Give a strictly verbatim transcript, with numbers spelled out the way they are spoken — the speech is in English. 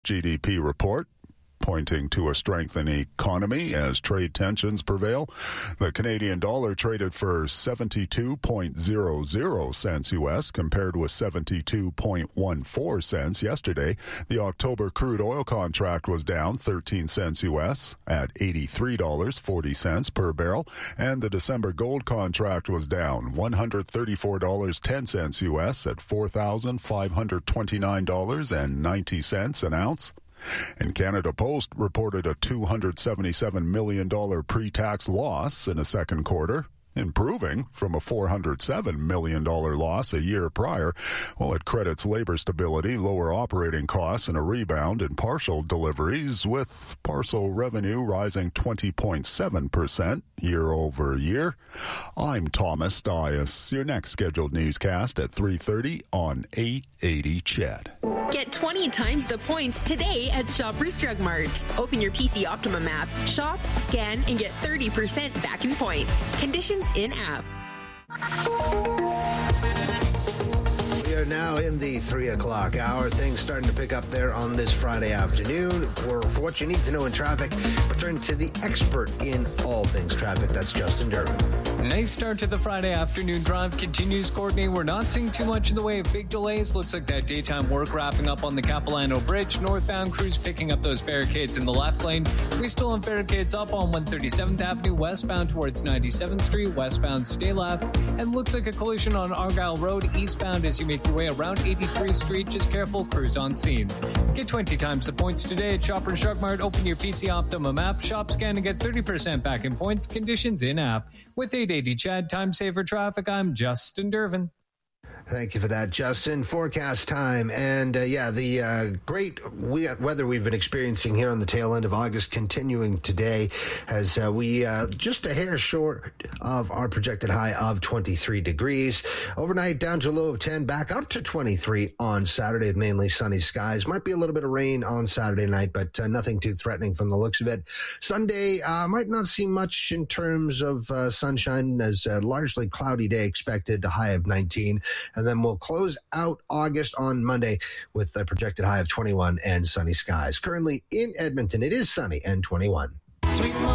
G D P report, pointing to a strengthening economy as trade tensions prevail. The Canadian dollar traded for seventy-two point zero zero cents U S compared with seventy-two point one four cents yesterday. The October crude oil contract was down thirteen cents U S at eighty-three dollars and forty cents per barrel, and the December gold contract was down one hundred thirty-four dollars and ten cents U S at four thousand five hundred twenty-nine dollars and ninety cents an ounce. And Canada Post reported a two hundred seventy-seven million dollars pre-tax loss in the second quarter, improving from a four hundred seven million dollars loss a year prior. Well, it credits labor stability, lower operating costs, and a rebound in parcel deliveries, with parcel revenue rising twenty point seven percent year over year. I'm Thomas Dias. Your next scheduled newscast at three thirty on eight eighty C H E D. Get twenty times the points today at Shoppers Drug Mart. Open your P C Optimum app, shop, scan, and get thirty percent back in points. Conditions in-app. We are now in the three o'clock hour. Things starting to pick up there on this Friday afternoon. For, for what you need to know in traffic, return to the expert in all things traffic. That's Justin Durbin. Nice start to the Friday afternoon drive. Continues, Courtney. We're not seeing too much in the way of big delays. Looks like that daytime work wrapping up on the Capilano Bridge. Northbound crews picking up those barricades in the left lane. We still have barricades up on one thirty-seventh Avenue westbound towards ninety-seventh Street. Westbound, stay left. And looks like a collision on Argyle Road eastbound as you make your way around eighty-three Street. Just careful, crews on scene. Get twenty times the points today at Shoppers Drug Mart. Open your P C Optimum app, shop, scan, and get thirty percent back in points. Conditions in app. With eight eighty C H E D, time saver traffic, I'm Justin Durbin. Thank you for that, Justin. Forecast time. And, uh, yeah, the uh, great we- weather we've been experiencing here on the tail end of August continuing today as uh, we uh, just a hair short of our projected high of twenty-three degrees. Overnight down to a low of ten, back up to twenty-three on Saturday with mainly sunny skies. Might be a little bit of rain on Saturday night, but uh, nothing too threatening from the looks of it. Sunday uh, might not see much in terms of uh, sunshine, as a largely cloudy day expected, a high of nineteen. And then we'll close out August on Monday with a projected high of twenty-one and sunny skies. Currently in Edmonton, it is sunny and twenty-one. Sweet